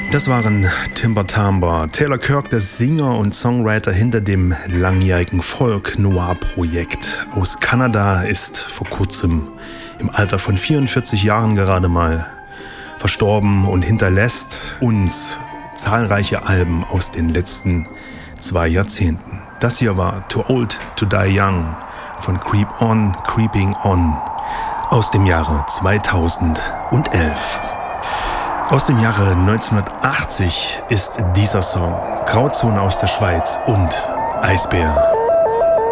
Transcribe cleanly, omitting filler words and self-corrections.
Das waren Timber Timbre. Taylor Kirk, der Singer und Songwriter hinter dem langjährigen Folk-Noir-Projekt aus Kanada, ist vor kurzem im Alter von 44 Jahren gerade mal verstorben und hinterlässt uns zahlreiche Alben aus den letzten 2 Jahrzehnten. Das hier war Too Old to Die Young von Creep On, Creeping On aus dem Jahre 2011. Aus dem Jahre 1980 ist dieser Song Grauzone aus der Schweiz und Eisbär.